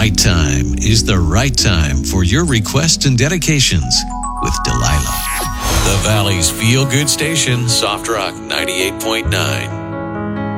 right time is the right time for your requests and dedications with Delilah. The Valley's feel-good station, Soft Rock 98.9.